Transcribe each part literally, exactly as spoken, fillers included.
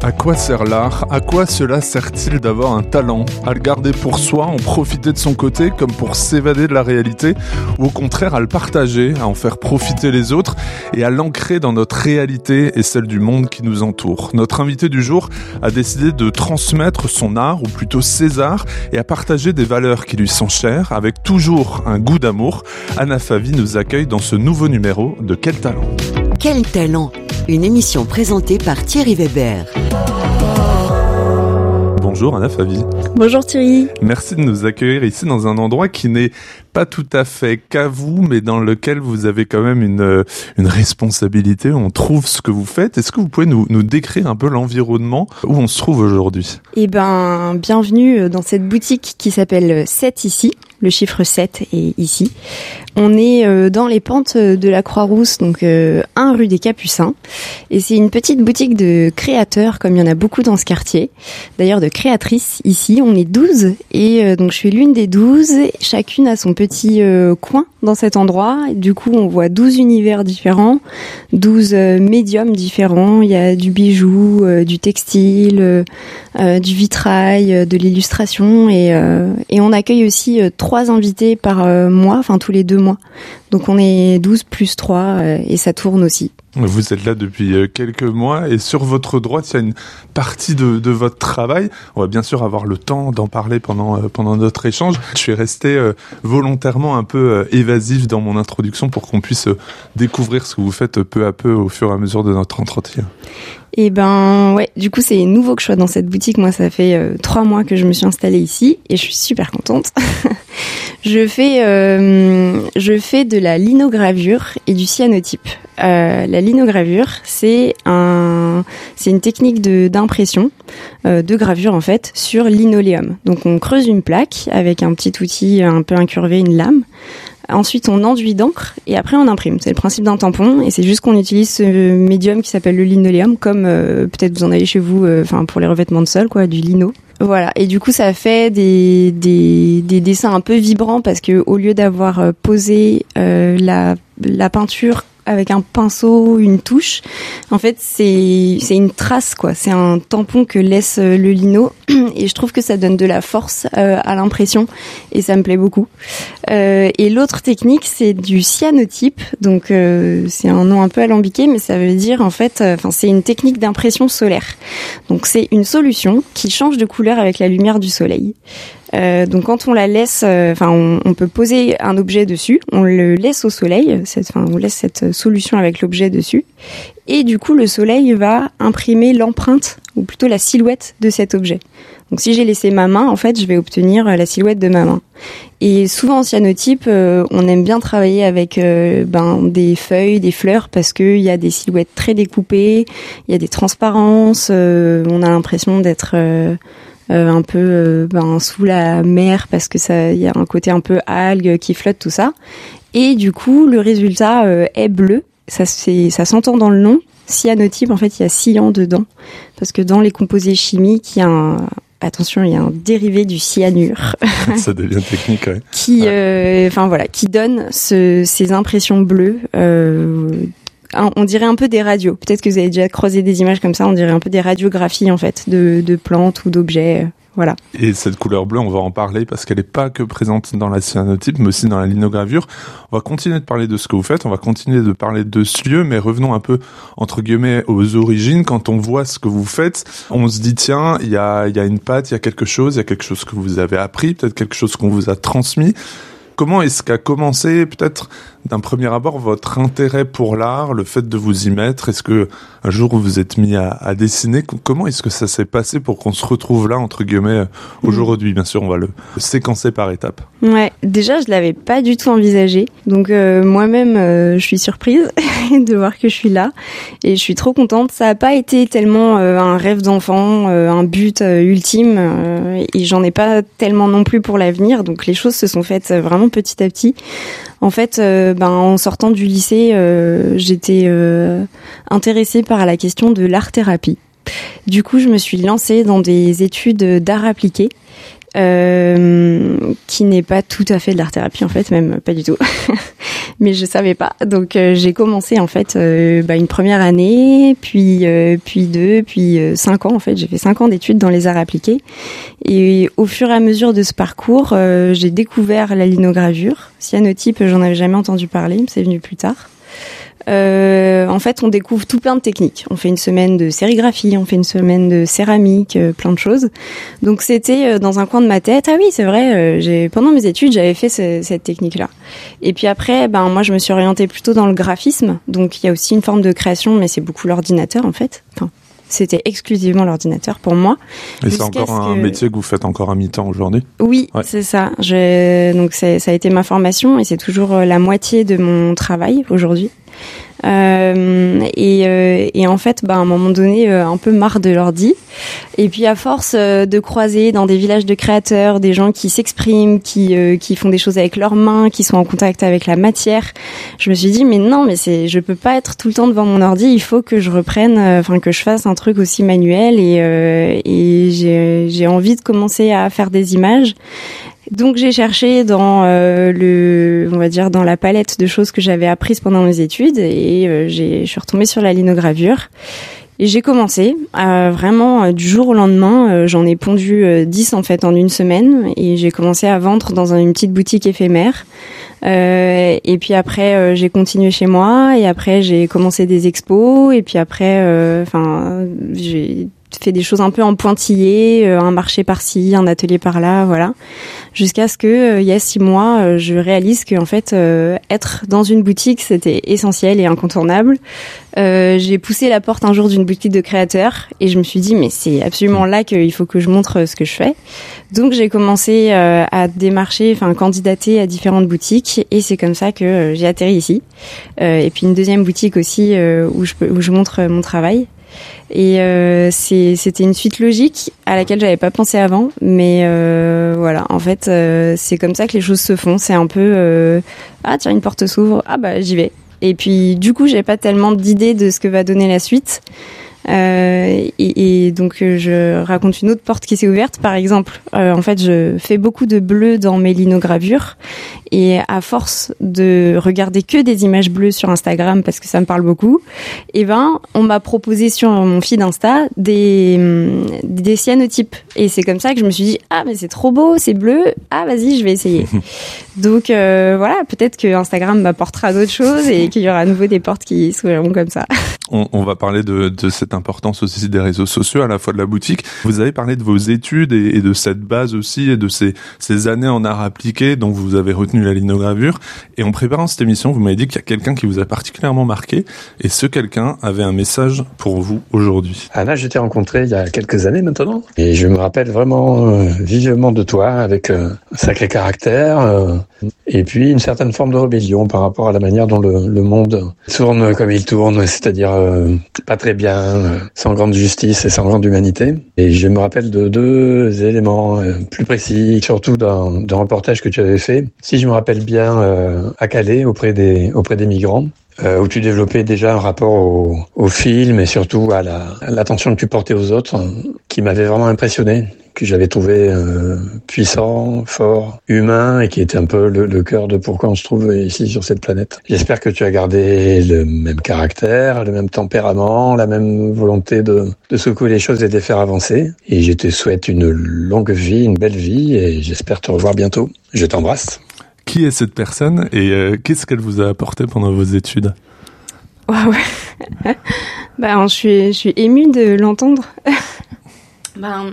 À quoi sert l'art ? À quoi cela sert-il d'avoir un talent ? À le garder pour soi, en profiter de son côté comme pour s'évader de la réalité, ou au contraire à le partager, à en faire profiter les autres et à l'ancrer dans notre réalité et celle du monde qui nous entoure. Notre invité du jour a décidé de transmettre son art, ou plutôt ses arts, et à partager des valeurs qui lui sont chères, avec toujours un goût d'amour. Anna Favi nous accueille dans ce nouveau numéro de Quel talent ? Quel talent ? Une émission présentée par Thierry Weber. Bonjour Anna Favi. Bonjour Thierry. Merci de nous accueillir ici dans un endroit qui n'est pas tout à fait qu'à vous, mais dans lequel vous avez quand même une, une responsabilité. On trouve ce que vous faites. Est-ce que vous pouvez nous, nous décrire un peu l'environnement où on se trouve aujourd'hui ? Eh ben, bienvenue dans cette boutique qui s'appelle sept ici. Le chiffre sept est ici. On est dans les pentes de la Croix-Rousse, donc un rue des Capucins. Et c'est une petite boutique de créateurs, comme il y en a beaucoup dans ce quartier. D'ailleurs, de créatrices ici. On est douze. Et donc, je suis l'une des douze. Chacune a son petit coin dans cet endroit. Du coup, on voit douze univers différents, douze médiums différents. Il y a du bijou, du textile, du vitrail, de l'illustration. Et, et on accueille aussi trois invités par mois, enfin tous les deux mois. Donc on est douze plus trois euh, et ça tourne aussi. Vous êtes là depuis quelques mois et sur votre droite, il y a une partie de, de votre travail. On va bien sûr avoir le temps d'en parler pendant, pendant notre échange. Je suis resté euh, volontairement un peu euh, évasif dans mon introduction pour qu'on puisse euh, découvrir ce que vous faites peu à peu au fur et à mesure de notre entretien. Et ben ouais, du coup c'est nouveau que je sois dans cette boutique. Moi ça fait euh, trois mois que je me suis installée ici et je suis super contente. je fais euh, je fais de la linogravure et du cyanotype. Euh, la linogravure, c'est un, c'est une technique de d'impression, euh, de gravure en fait, sur linoléum. Donc on creuse une plaque avec un petit outil un peu incurvé, une lame. Ensuite, on enduit d'encre et après on imprime. C'est le principe d'un tampon et c'est juste qu'on utilise ce médium qui s'appelle le linoléum, comme euh, peut-être vous en avez chez vous, enfin euh, pour les revêtements de sol, quoi, du lino. Voilà. Et du coup, ça fait des des des dessins un peu vibrants parce que au lieu d'avoir posé euh, la la peinture avec un pinceau, une touche, en fait c'est c'est une trace quoi, c'est un tampon que laisse le lino et je trouve que ça donne de la force euh, à l'impression et ça me plaît beaucoup. Euh, et l'autre technique c'est du cyanotype, donc euh, c'est un nom un peu alambiqué mais ça veut dire en fait, enfin euh, c'est une technique d'impression solaire. Donc c'est une solution qui change de couleur avec la lumière du soleil. Euh, donc quand on la laisse, enfin euh, on, on peut poser un objet dessus, on le laisse au soleil, enfin on laisse cette solution avec l'objet dessus, et du coup le soleil va imprimer l'empreinte ou plutôt la silhouette de cet objet. Donc si j'ai laissé ma main, en fait je vais obtenir la silhouette de ma main. Et souvent en cyanotype, euh, on aime bien travailler avec euh, ben des feuilles, des fleurs parce que il y a des silhouettes très découpées, il y a des transparences, euh, on a l'impression d'être euh, Euh, un peu euh, ben, sous la mer parce que ça, il y a un côté un peu algues qui flotte, tout ça. Et du coup, le résultat euh, est bleu. Ça, c'est, ça s'entend dans le nom. Cyanotype, en fait, il y a cyan dedans. Parce que dans les composés chimiques, il y a un... Attention, il y a un dérivé du cyanure. Ça devient technique, ouais. qui, euh, enfin voilà, qui donne ce, ces impressions bleues. Euh, On dirait un peu des radios. Peut-être que vous avez déjà croisé des images comme ça. On dirait un peu des radiographies en fait de, de plantes ou d'objets. Voilà. Et cette couleur bleue, on va en parler parce qu'elle n'est pas que présente dans la cyanotype, mais aussi dans la linogravure. On va continuer de parler de ce que vous faites. On va continuer de parler de ce lieu, mais revenons un peu entre guillemets aux origines. Quand on voit ce que vous faites, on se dit tiens, il y a, il y a une patte, il y a quelque chose, il y a quelque chose que vous avez appris, peut-être quelque chose qu'on vous a transmis. Comment est-ce qu'a commencé, peut-être, d'un premier abord, votre intérêt pour l'art, le fait de vous y mettre ? Est-ce que un jour vous vous êtes mis à, à dessiner ? Comment est-ce que ça s'est passé pour qu'on se retrouve là, entre guillemets, aujourd'hui ? Bien sûr, on va le séquencer par étapes. Ouais, déjà, je l'avais pas du tout envisagé. Donc, euh, moi-même, euh, je suis surprise de voir que je suis là. Et je suis trop contente. Ça a pas été tellement euh, un rêve d'enfant, euh, un but euh, ultime. Euh, et j'en ai pas tellement non plus pour l'avenir. Donc, les choses se sont faites vraiment petit à petit. En fait, euh, ben, en sortant du lycée, euh, j'étais euh, intéressée par la question de l'art-thérapie. Du coup, je me suis lancée dans des études d'art appliqué, euh, qui n'est pas tout à fait de l'art-thérapie, en fait, même pas du tout. mais je savais pas. Donc euh, j'ai commencé en fait euh, bah, une première année, puis euh, puis deux, puis euh, cinq ans en fait. J'ai fait cinq ans d'études dans les arts appliqués. Et au fur et à mesure de ce parcours, euh, j'ai découvert la linogravure. Cyanotype, j'en avais jamais entendu parler, c'est venu plus tard. Euh, en fait, on découvre tout plein de techniques. On fait une semaine de sérigraphie, on fait une semaine de céramique, euh, plein de choses. Donc c'était euh, dans un coin de ma tête. Ah oui, c'est vrai. Euh, j'ai pendant mes études, j'avais fait ce, cette technique-là. Et puis après, ben moi, je me suis orientée plutôt dans le graphisme. Donc il y a aussi une forme de création, mais c'est beaucoup l'ordinateur en fait. Enfin, c'était exclusivement l'ordinateur pour moi. Et c'est encore un que... métier que vous faites encore à mi-temps aujourd'hui ? Oui, ouais. C'est ça. Je... Donc c'est, ça a été ma formation et c'est toujours la moitié de mon travail aujourd'hui. Euh, et, euh, et en fait, bah, à un moment donné, euh, un peu marre de l'ordi. Et puis à force euh, de croiser dans des villages de créateurs, des gens qui s'expriment, qui euh, qui font des choses avec leurs mains, qui sont en contact avec la matière, je me suis dit mais non, mais c'est, je peux pas être tout le temps devant mon ordi. Il faut que je reprenne, enfin euh, que je fasse un truc aussi manuel. Et euh, et j'ai j'ai envie de commencer à faire des images. Donc j'ai cherché dans euh, le, on va dire dans la palette de choses que j'avais apprises pendant mes études et euh, j'ai, je suis retombée sur la linogravure et j'ai commencé euh, vraiment euh, du jour au lendemain. Euh, j'en ai pondu euh, dix en fait en une semaine et j'ai commencé à vendre dans une petite boutique éphémère. Euh, et puis après euh, j'ai continué chez moi et après j'ai commencé des expos et puis après, enfin euh, j'ai fait des choses un peu en pointillé, euh, un marché par-ci, un atelier par-là, voilà, jusqu'à ce que euh, il y a six mois, euh, je réalise que en fait euh, être dans une boutique c'était essentiel et incontournable. Euh, j'ai poussé la porte un jour d'une boutique de créateurs et je me suis dit mais c'est absolument là qu'il faut que je montre ce que je fais. Donc j'ai commencé euh, à démarcher, enfin candidater à différentes boutiques et c'est comme ça que euh, j'ai atterri ici. Euh, et puis une deuxième boutique aussi euh, où je peux, où je montre mon travail. Et euh, c'est, c'était une suite logique à laquelle j'avais pas pensé avant, mais euh, voilà, en fait, euh, c'est comme ça que les choses se font. C'est un peu euh, ah tiens une porte s'ouvre, ah bah j'y vais. Et puis du coup, j'ai pas tellement d'idées de ce que va donner la suite. Euh, et, et donc je raconte une autre porte qui s'est ouverte. Par exemple, euh, en fait, je fais beaucoup de bleu dans mes linogravures et à force de regarder que des images bleues sur Instagram parce que ça me parle beaucoup, et ben on m'a proposé sur mon feed Insta des des cyanotypes et c'est comme ça que je me suis dit ah mais c'est trop beau, c'est bleu, ah vas-y je vais essayer. Donc euh, voilà, peut-être que Instagram m'apportera d'autres choses et qu'il y aura à nouveau des portes qui s'ouvriront comme ça. On, on va parler de, de cette importance aussi des réseaux sociaux, à la fois de la boutique. Vous avez parlé de vos études et, et de cette base aussi et de ces, ces années en art appliqué dont vous avez retenu la linogravure. Et en préparant cette émission, vous m'avez dit qu'il y a quelqu'un qui vous a particulièrement marqué et ce quelqu'un avait un message pour vous aujourd'hui. Ah là, je t'ai rencontré il y a quelques années maintenant et je me rappelle vraiment euh, vivement de toi avec euh, un sacré caractère euh, et puis une certaine forme de rébellion par rapport à la manière dont le, le monde tourne comme il tourne, c'est-à-dire euh, pas très bien, euh, sans grande justice et sans grande humanité. Et je me rappelle de deux éléments euh, plus précis, surtout d'un, d'un reportage que tu avais fait, si je me rappelle bien, euh, à Calais, auprès des, auprès des migrants. Euh, où tu développais déjà un rapport au, au film et surtout à, la, à l'attention que tu portais aux autres, euh, qui m'avait vraiment impressionné, que j'avais trouvé euh, puissant, fort, humain et qui était un peu le, le cœur de pourquoi on se trouve ici sur cette planète. J'espère que tu as gardé le même caractère, le même tempérament, la même volonté de, de secouer les choses et de les faire avancer. Et je te souhaite une longue vie, une belle vie et j'espère te revoir bientôt. Je t'embrasse. Qui est cette personne et euh, qu'est-ce qu'elle vous a apporté pendant vos études ? Ouais, ouais. Ben, je suis, je suis émue de l'entendre. ben,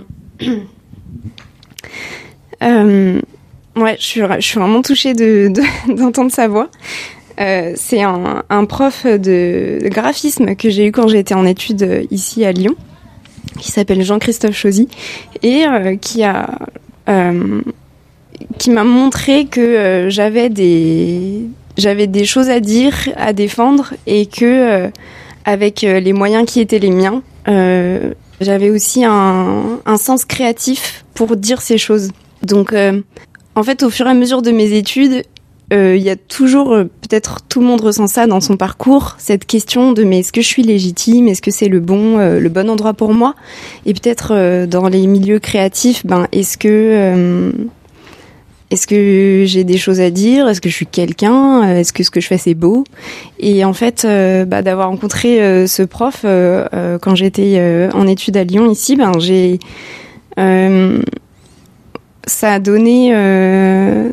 euh, ouais, je suis, je suis vraiment touchée de, de, d'entendre sa voix. Euh, c'est un, un prof de, de graphisme que j'ai eu quand j'étais en études ici à Lyon, qui s'appelle Jean-Christophe Chauzy et euh, qui a... Euh, qui m'a montré que euh, j'avais des j'avais des choses à dire, à défendre et que euh, avec euh, les moyens qui étaient les miens, euh, j'avais aussi un, un sens créatif pour dire ces choses. Donc euh, en fait au fur et à mesure de mes études, il euh, y a toujours, euh, peut-être tout le monde ressent ça dans son parcours, cette question de mais est-ce que je suis légitime, est-ce que c'est le bon euh, le bon endroit pour moi ? Et peut-être euh, dans les milieux créatifs, ben est-ce que euh, est-ce que j'ai des choses à dire? Est-ce que je suis quelqu'un? Est-ce que ce que je fais c'est beau? Et en fait, euh, bah, d'avoir rencontré euh, ce prof euh, euh, quand j'étais euh, en études à Lyon ici, ben j'ai euh, ça a donné euh,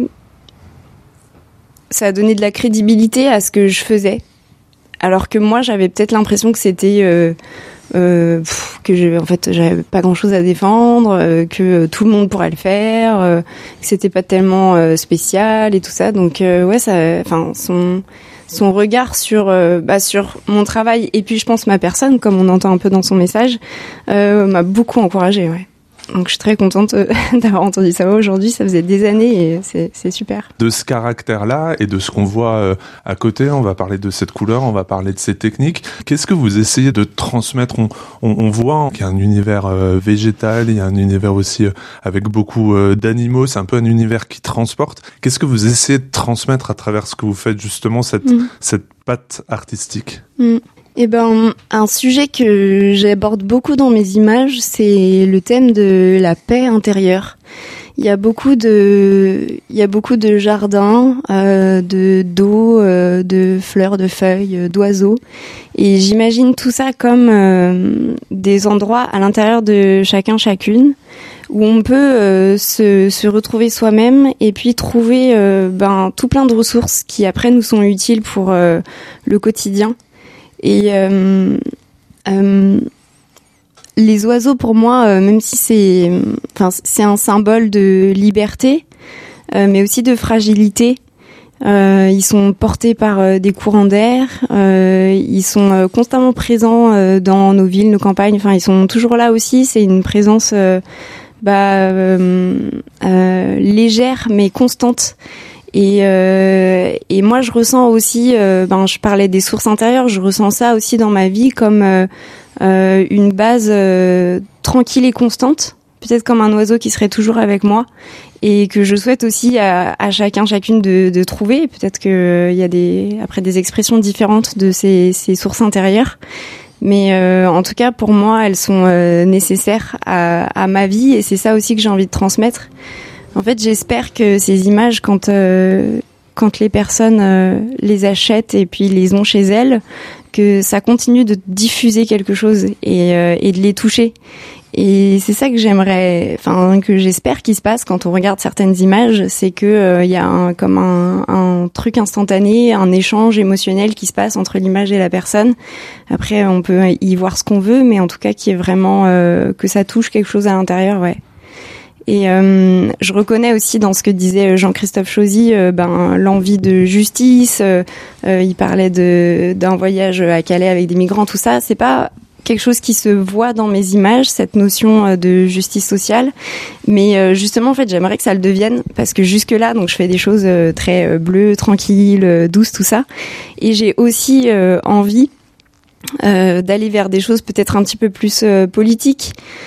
ça a donné de la crédibilité à ce que je faisais. Alors que moi, j'avais peut-être l'impression que c'était euh, Euh, pff, que je, en fait j'avais pas grand chose à défendre, euh, que tout le monde pourrait le faire, euh, que c'était pas tellement euh, spécial et tout ça. Donc euh, ouais, ça, enfin son son regard sur euh, bah sur mon travail et puis je pense ma personne, comme on entend un peu dans son message, euh, m'a beaucoup encouragée. Ouais. Donc je suis très contente d'avoir entendu ça aujourd'hui, ça faisait des années et c'est, c'est super. De ce caractère-là et de ce qu'on voit euh, à côté, on va parler de cette couleur, on va parler de ces techniques. Qu'est-ce que vous essayez de transmettre? on, on, on voit qu'il y a un univers euh, végétal, il y a un univers aussi euh, avec beaucoup euh, d'animaux, c'est un peu un univers qui transporte. Qu'est-ce que vous essayez de transmettre à travers ce que vous faites, justement, cette, mmh. cette patte artistique? mmh. Eh ben, un sujet que j'aborde beaucoup dans mes images, c'est le thème de la paix intérieure. Il y a beaucoup de, il y a beaucoup de jardins, euh, de d'eau, euh, de fleurs, de feuilles, d'oiseaux, et j'imagine tout ça comme euh, des endroits à l'intérieur de chacun, chacune, où on peut euh, se, se retrouver soi-même et puis trouver euh, ben tout plein de ressources qui après nous sont utiles pour euh, le quotidien. Et euh, euh, les oiseaux, pour moi, euh, même si c'est, enfin, c'est un symbole de liberté, euh, mais aussi de fragilité. Euh, ils sont portés par euh, des courants d'air. Euh, ils sont euh, constamment présents euh, dans nos villes, nos campagnes. Enfin, ils sont toujours là aussi. C'est une présence, euh, bah, euh, euh, légère mais constante. Et, euh, et moi, je ressens aussi, euh, ben, je parlais des sources intérieures, je ressens ça aussi dans ma vie comme euh, euh, une base euh, tranquille et constante, peut-être comme un oiseau qui serait toujours avec moi, et que je souhaite aussi à, à chacun, chacune de, de trouver. Peut-être qu'il euh, y a des, après des expressions différentes de ces, ces sources intérieures. Mais euh, en tout cas, pour moi, elles sont euh, nécessaires à, à ma vie, et c'est ça aussi que j'ai envie de transmettre. En fait, j'espère que ces images, quand euh, quand les personnes euh, les achètent et puis les ont chez elles, que ça continue de diffuser quelque chose et euh, et de les toucher. Et c'est ça que j'aimerais, enfin que j'espère qu'il se passe quand on regarde certaines images, c'est que il euh, y a un, comme un, un truc instantané, un échange émotionnel qui se passe entre l'image et la personne. Après, on peut y voir ce qu'on veut, mais en tout cas, qui est vraiment euh, que ça touche quelque chose à l'intérieur, ouais. Et euh, je reconnais aussi dans ce que disait Jean-Christophe Chauzy, euh, ben l'envie de justice. Euh, euh, il parlait de d'un voyage à Calais avec des migrants, tout ça. C'est pas quelque chose qui se voit dans mes images, cette notion de justice sociale. Mais euh, justement, en fait, j'aimerais que ça le devienne, parce que jusque là, donc je fais des choses euh, très euh, bleues, tranquilles, euh, douces, tout ça. Et j'ai aussi euh, envie euh, d'aller vers des choses peut-être un petit peu plus euh, politiques.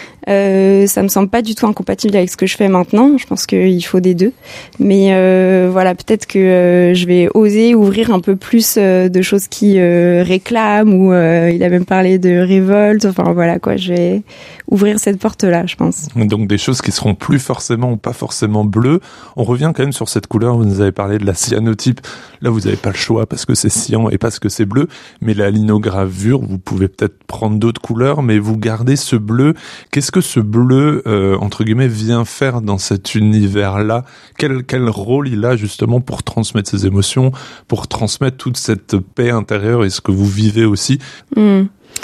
Euh, ça me semble pas du tout incompatible avec ce que je fais maintenant. Je pense qu'il faut des deux. Mais euh, voilà, peut-être que euh, je vais oser ouvrir un peu plus euh, de choses qui euh, réclament, ou euh, il a même parlé de révolte. Enfin voilà quoi, je vais ouvrir cette porte-là, je pense. Donc des choses qui seront plus forcément ou pas forcément bleues. On revient quand même sur cette couleur. Vous nous avez parlé de la cyanotype. Là, vous n'avez pas le choix parce que c'est cyan et parce que c'est bleu. Mais la linogravure, vous pouvez peut-être prendre d'autres couleurs, mais vous gardez ce bleu. Qu'est-ce que ce bleu, euh, entre guillemets, vient faire dans cet univers-là? Quel, quel rôle il a justement pour transmettre ses émotions, pour transmettre toute cette paix intérieure et ce que vous vivez aussi? Mmh.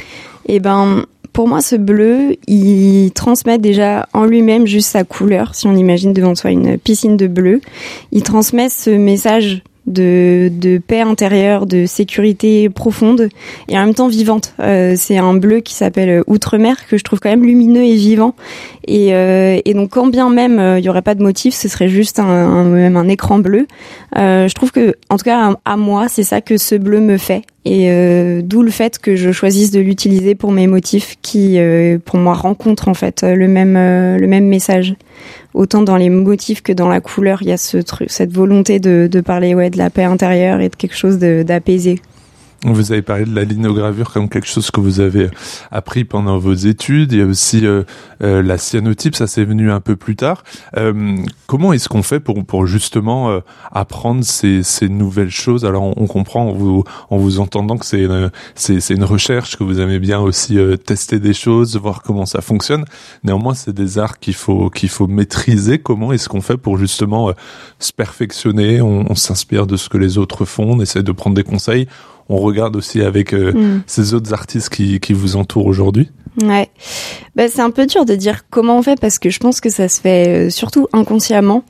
Eh ben, pour moi, ce bleu, il transmet déjà en lui-même juste sa couleur. Si on imagine devant soi une piscine de bleu, il transmet ce message de, de paix intérieure, de sécurité profonde et en même temps vivante. Euh, c'est un bleu qui s'appelle Outre-mer, que je trouve quand même lumineux et vivant. Et, euh, et donc quand bien même il euh, y aurait pas de motif, ce serait juste un, un, même un écran bleu. Euh, je trouve que, en tout cas à, à moi, c'est ça que ce bleu me fait. Et euh, d'où le fait que je choisisse de l'utiliser pour mes motifs qui, euh, pour moi, rencontrent en fait le même euh, le même message. Autant dans les motifs que dans la couleur, il y a ce truc, cette volonté de, de parler ouais de la paix intérieure et de quelque chose de, d'apaisé. Vous avez parlé de la linogravure comme quelque chose que vous avez appris pendant vos études. Il y a aussi euh, euh, la cyanotype, ça c'est venu un peu plus tard. Euh, comment est-ce qu'on fait pour pour justement euh, apprendre ces ces nouvelles choses? Alors on, on comprend en vous en vous entendant que c'est une, c'est c'est une recherche, que vous aimez bien aussi euh, tester des choses, voir comment ça fonctionne. Néanmoins, c'est des arts qu'il faut qu'il faut maîtriser. Comment est-ce qu'on fait pour justement euh, se perfectionner? On, on s'inspire de ce que les autres font, on essaie de prendre des conseils. On regarde aussi avec euh, mm. ces autres artistes qui, qui vous entourent aujourd'hui. Ouais, bah, c'est un peu dur de dire comment on fait parce que je pense que ça se fait euh, surtout inconsciemment.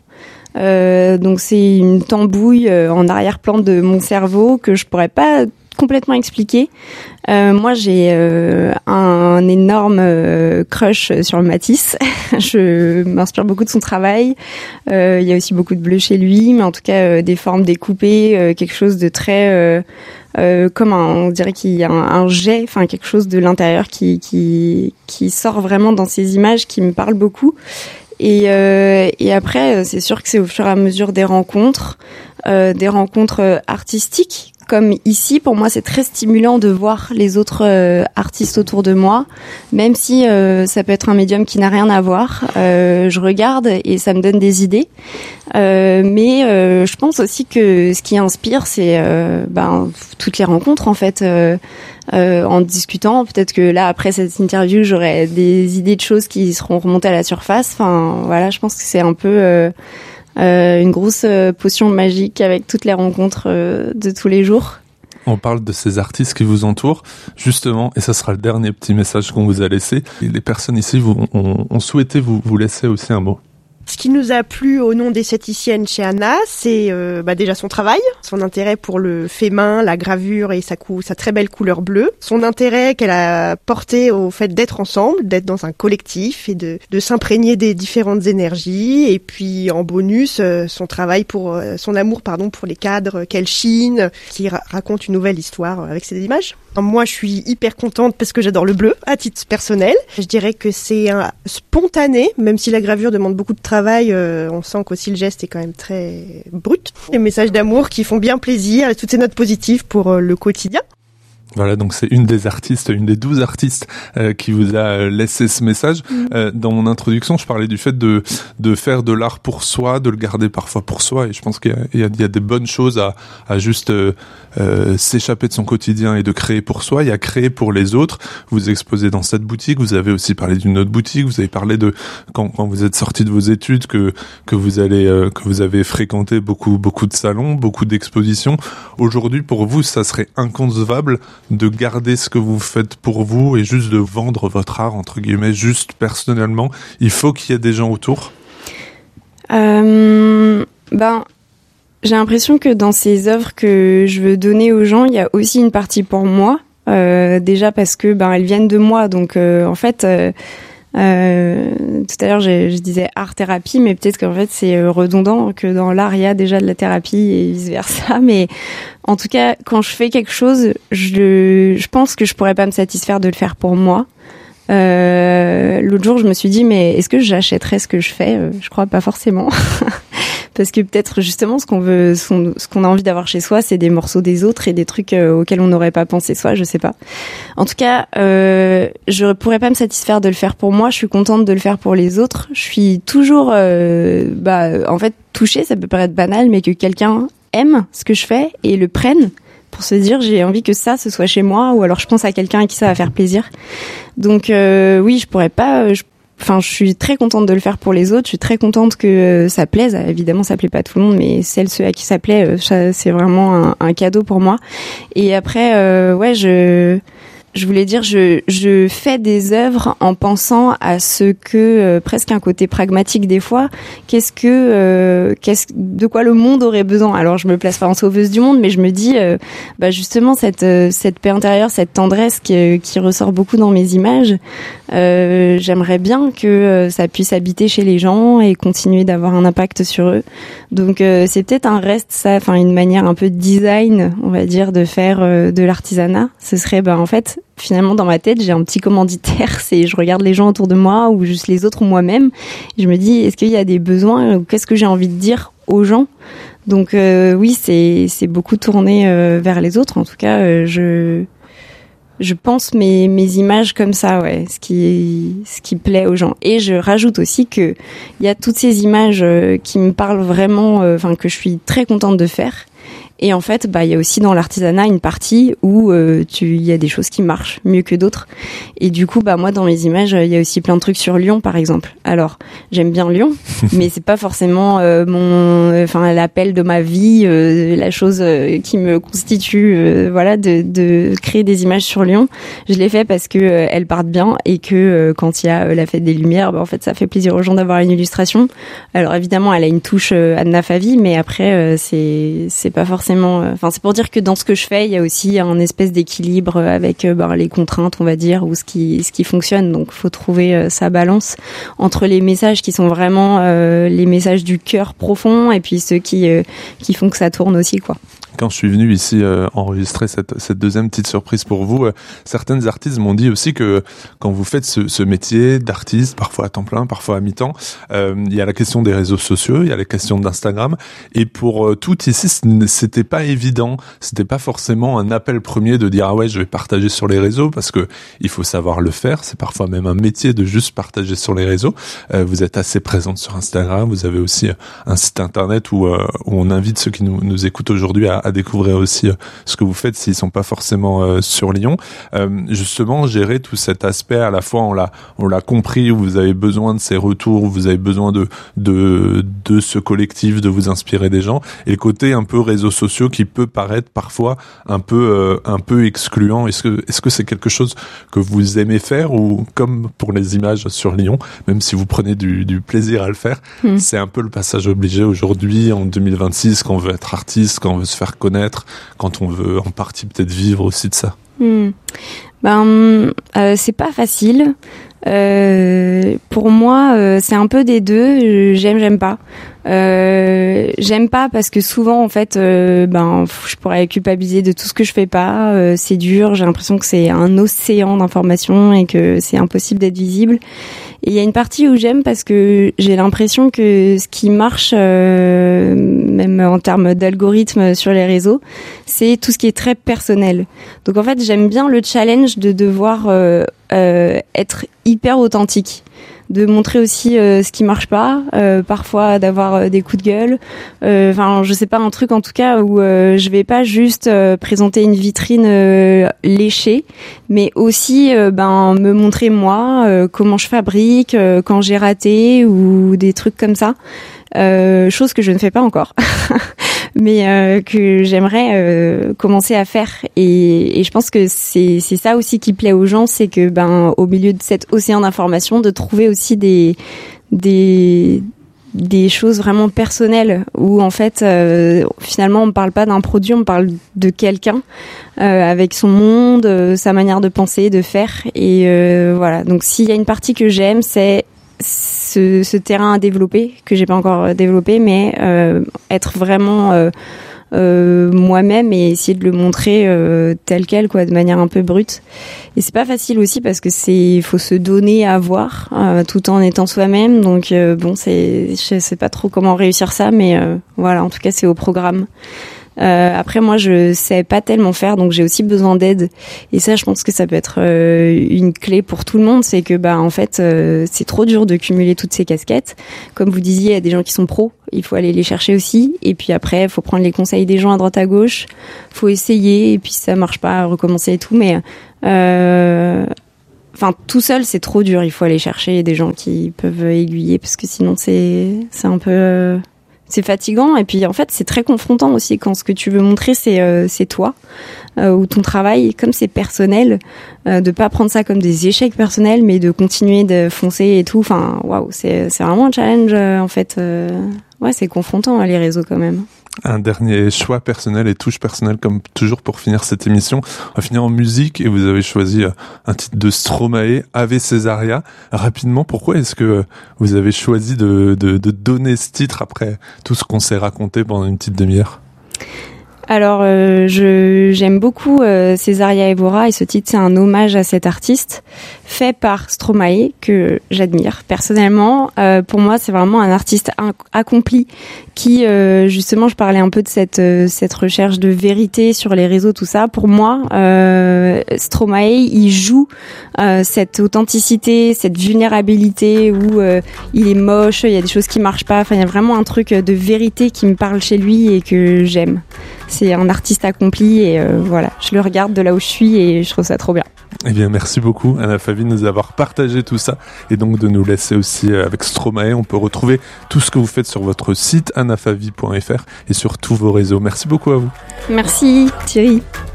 Euh, donc c'est une tambouille euh, en arrière-plan de mon cerveau que je pourrais pas complètement expliquer. Euh, moi, j'ai euh, un, un énorme euh, crush sur le Matisse. Je m'inspire beaucoup de son travail. Euh, il y a aussi beaucoup de bleu chez lui, mais en tout cas euh, des formes découpées, euh, quelque chose de très euh, euh, comme un, on dirait qu'il y a un, un jet, enfin quelque chose de l'intérieur qui qui qui sort vraiment dans ces images, qui me parle beaucoup. Et, euh, et après, c'est sûr que c'est au fur et à mesure des rencontres, euh, des rencontres artistiques. Comme ici, pour moi, c'est très stimulant de voir les autres euh, artistes autour de moi, même si euh, ça peut être un médium qui n'a rien à voir. Euh, je regarde et ça me donne des idées. Euh, mais euh, je pense aussi que ce qui inspire, c'est euh, ben, toutes les rencontres, en fait. Euh, euh, en discutant, peut-être que là, après cette interview, j'aurai des idées de choses qui seront remontées à la surface. Enfin, voilà, je pense que c'est un peu... Euh, Euh, une grosse euh, potion magique avec toutes les rencontres euh, de tous les jours. On parle de ces artistes qui vous entourent, justement, et ça sera le dernier petit message qu'on vous a laissé. Et les personnes ici vous, ont, ont souhaité vous, vous laisser aussi un mot. Ce qui nous a plu au nom d'esthéticienne chez Anna, c'est euh, bah déjà son travail, son intérêt pour le fait main, la gravure et sa, cou- sa très belle couleur bleue, son intérêt qu'elle a porté au fait d'être ensemble, d'être dans un collectif et de, de s'imprégner des différentes énergies, et puis en bonus, euh, son travail pour euh, son amour pardon pour les cadres qu'elle chine, qui ra- raconte une nouvelle histoire avec ses images. Moi, je suis hyper contente parce que j'adore le bleu, à titre personnel. Je dirais que c'est un spontané, même si la gravure demande beaucoup de travail, euh, on sent qu'aussi le geste est quand même très brut. Des messages d'amour qui font bien plaisir et toutes ces notes positives pour euh, le quotidien. Voilà, donc c'est une des artistes, une des douze artistes euh, qui vous a laissé ce message. Mmh. Euh, dans mon introduction, je parlais du fait de de faire de l'art pour soi, de le garder parfois pour soi, et je pense qu'il y a, il y a, il y a des bonnes choses à, à juste euh, euh, s'échapper de son quotidien et de créer pour soi. Il y a créer pour les autres. Vous exposez dans cette boutique. Vous avez aussi parlé d'une autre boutique. Vous avez parlé de quand, quand vous êtes sorti de vos études que que vous allez euh, que vous avez fréquenté beaucoup beaucoup de salons, beaucoup d'expositions. Aujourd'hui, pour vous, ça serait inconcevable de garder ce que vous faites pour vous et juste de vendre votre art, entre guillemets, juste personnellement. Il faut qu'il y ait des gens autour. Euh, ben, j'ai l'impression que dans ces œuvres que je veux donner aux gens, il y a aussi une partie pour moi. Euh, déjà parce que ben elles viennent de moi, donc euh, en fait. Euh, Euh, tout à l'heure, je, je disais art-thérapie, mais peut-être qu'en fait, c'est redondant, que dans l'art, il y a déjà de la thérapie et vice-versa. Mais en tout cas, quand je fais quelque chose, je, je pense que je pourrais pas me satisfaire de le faire pour moi. Euh, l'autre jour, je me suis dit, mais est-ce que j'achèterais ce que je fais ? Je crois pas forcément. Parce que peut-être justement ce qu'on veut, ce qu'on a envie d'avoir chez soi, c'est des morceaux des autres et des trucs euh, auxquels on n'aurait pas pensé soi, je sais pas. En tout cas, euh, je pourrais pas me satisfaire de le faire pour moi. Je suis contente de le faire pour les autres. Je suis toujours, euh, bah, en fait, touchée. Ça peut paraître banal, mais que quelqu'un aime ce que je fais et le prenne pour se dire j'ai envie que ça, ce soit chez moi, ou alors je pense à quelqu'un à qui ça va faire plaisir. Donc euh, oui, je pourrais pas. Je Enfin, je suis très contente de le faire pour les autres. Je suis très contente que euh, ça plaise. Évidemment, ça plaît pas à tout le monde, mais celles, ceux à qui ça plaît, euh, ça, c'est vraiment un, un cadeau pour moi. Et après, euh, ouais, je, je voulais dire, je, je fais des œuvres en pensant à ce que euh, presque un côté pragmatique des fois. Qu'est-ce que, euh, qu'est-ce, de quoi le monde aurait besoin. Alors, je me place pas en sauveuse du monde, mais je me dis, euh, bah justement, cette, cette paix intérieure, cette tendresse qui, qui ressort beaucoup dans mes images. Euh, j'aimerais bien que euh, ça puisse habiter chez les gens et continuer d'avoir un impact sur eux. Donc euh, c'est peut-être un reste, ça, enfin une manière un peu de design, on va dire, de faire euh, de l'artisanat. Ce serait, bah en fait, finalement dans ma tête, j'ai un petit commanditaire, c'est je regarde les gens autour de moi ou juste les autres ou moi-même. Et je me dis, est-ce qu'il y a des besoins ou qu'est-ce que j'ai envie de dire aux gens Donc euh, oui, c'est c'est beaucoup tourné euh, vers les autres. En tout cas, euh, je je pense mes mes images comme ça, ouais, ce qui ce qui plaît aux gens. Et je rajoute aussi que il y a toutes ces images euh, qui me parlent vraiment, enfin euh, que je suis très contente de faire. Et en fait, bah, il y a aussi dans l'artisanat une partie où euh, tu, il y a des choses qui marchent mieux que d'autres. Et du coup, bah, moi, dans mes images, il y a aussi plein de trucs sur Lyon, par exemple. Alors, j'aime bien Lyon, mais c'est pas forcément euh, mon, enfin, l'appel de ma vie, euh, la chose euh, qui me constitue, euh, voilà, de, de créer des images sur Lyon. Je l'ai fait parce que euh, elles partent bien et que euh, quand il y a euh, la fête des Lumières, bah, en fait, ça fait plaisir aux gens d'avoir une illustration. Alors, évidemment, elle a une touche euh, Anna Favi, mais après, euh, c'est, c'est pas forcément. Enfin, c'est pour dire que dans ce que je fais, il y a aussi un espèce d'équilibre avec bah, les contraintes, on va dire, ou ce qui ce qui fonctionne. Donc, faut trouver euh, sa balance entre les messages qui sont vraiment euh, les messages du cœur profond et puis ceux qui euh, qui font que ça tourne aussi, quoi. Quand je suis venu ici euh, enregistrer cette, cette deuxième petite surprise pour vous, euh, certaines artistes m'ont dit aussi que quand vous faites ce, ce métier d'artiste, parfois à temps plein, parfois à mi-temps, euh, il y a la question des réseaux sociaux, il y a la question d'Instagram, et pour euh, tout ici, c'était pas évident, c'était pas forcément un appel premier de dire ah ouais je vais partager sur les réseaux parce que il faut savoir le faire, c'est parfois même un métier de juste partager sur les réseaux. Euh, vous êtes assez présente sur Instagram, vous avez aussi un site internet où, euh, où on invite ceux qui nous, nous écoutent aujourd'hui à à découvrir aussi ce que vous faites s'ils sont pas forcément euh, sur Lyon. Euh, justement, gérer tout cet aspect, à la fois on l'a on l'a compris, où vous avez besoin de ces retours, où vous avez besoin de de de ce collectif, de vous inspirer des gens, et le côté un peu réseaux sociaux qui peut paraître parfois un peu euh, un peu excluant. Est-ce que est-ce que c'est quelque chose que vous aimez faire, ou comme pour les images sur Lyon, même si vous prenez du du plaisir à le faire, mmh. c'est un peu le passage obligé aujourd'hui en deux mille vingt-six quand on veut être artiste, quand on veut se faire connaître, quand on veut en partie peut-être vivre aussi de ça. Hmm. Ben, euh, c'est pas facile. Euh, pour moi, euh, c'est un peu des deux. J'aime, j'aime pas. Euh, j'aime pas parce que souvent, en fait, euh, ben, je pourrais culpabiliser de tout ce que je fais pas. Euh, c'est dur. J'ai l'impression que c'est un océan d'informations et que c'est impossible d'être visible. Et il y a une partie où j'aime parce que j'ai l'impression que ce qui marche, euh, même en termes d'algorithme sur les réseaux, c'est tout ce qui est très personnel. Donc en fait, j'aime bien le challenge de devoir euh, euh, être hyper authentique, de montrer aussi euh, ce qui marche pas, euh, parfois d'avoir euh, des coups de gueule. Enfin, euh, je sais pas, un truc en tout cas où euh, je vais pas juste euh, présenter une vitrine euh, léchée, mais aussi euh, ben me montrer moi euh, comment je fabrique, euh, quand j'ai raté ou des trucs comme ça. Euh, chose que je ne fais pas encore, mais euh, que j'aimerais euh, commencer à faire. Et, et je pense que c'est c'est ça aussi qui plaît aux gens, c'est que ben au milieu de cet océan d'informations, de trouver aussi des des des choses vraiment personnelles où en fait euh, finalement on parle pas d'un produit, on parle de quelqu'un euh, avec son monde, euh, sa manière de penser, de faire. Et euh, voilà. Donc s'il y a une partie que j'aime, c'est Ce, ce terrain à développer, que j'ai pas encore développé, mais euh, être vraiment euh, euh, moi-même et essayer de le montrer euh, tel quel, quoi, de manière un peu brute. Et c'est pas facile aussi parce que c'est, faut se donner à voir euh, tout en étant soi-même. Donc euh, bon, c'est, je sais pas trop comment réussir ça, mais euh, voilà, en tout cas, c'est au programme. Euh, après moi je sais pas tellement faire, donc j'ai aussi besoin d'aide, et ça je pense que ça peut être euh, une clé pour tout le monde, c'est que bah en fait euh, c'est trop dur de cumuler toutes ces casquettes. Comme vous disiez, il y a des gens qui sont pros, il faut aller les chercher aussi, et puis après il faut prendre les conseils des gens à droite à gauche, faut essayer, et puis si ça marche pas, recommencer et tout, mais euh, enfin tout seul c'est trop dur, il faut aller chercher des gens qui peuvent aiguiller, parce que sinon c'est c'est un peu euh, c'est fatigant, et puis en fait c'est très confrontant aussi quand ce que tu veux montrer c'est euh, c'est toi euh, ou ton travail, comme c'est personnel, euh, de pas prendre ça comme des échecs personnels, mais de continuer de foncer et tout. Enfin waouh, c'est c'est vraiment un challenge euh, en fait. Euh, ouais, c'est confrontant hein, les réseaux quand même. Un dernier choix personnel et touche personnelle comme toujours pour finir cette émission. On va finir en musique et vous avez choisi un titre de Stromae, Ave Césaria. Rapidement, pourquoi est-ce que vous avez choisi de, de, de donner ce titre après tout ce qu'on s'est raconté pendant une petite demi-heure ? Alors, euh, je j'aime beaucoup euh, Césaria Évora et ce titre, c'est un hommage à cet artiste fait par Stromae que j'admire personnellement. Euh, pour moi, c'est vraiment un artiste in- accompli qui, euh, justement, je parlais un peu de cette euh, cette recherche de vérité sur les réseaux, tout ça. Pour moi, euh, Stromae, il joue euh, cette authenticité, cette vulnérabilité où euh, il est moche, il y a des choses qui marchent pas. Enfin, il y a vraiment un truc de vérité qui me parle chez lui et que j'aime. C'est un artiste accompli et euh, voilà, je le regarde de là où je suis et je trouve ça trop bien. Eh bien, merci beaucoup, Anna Favi, de nous avoir partagé tout ça et donc de nous laisser aussi avec Stromae. On peut retrouver tout ce que vous faites sur votre site anna favi point f r et sur tous vos réseaux. Merci beaucoup à vous. Merci, Thierry.